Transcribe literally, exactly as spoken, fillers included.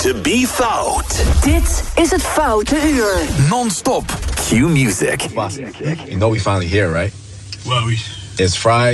to be fout. Dit is het Foute Uur. Non-stop. Q Music. You know we finally here, right? Well, we... It's Friday.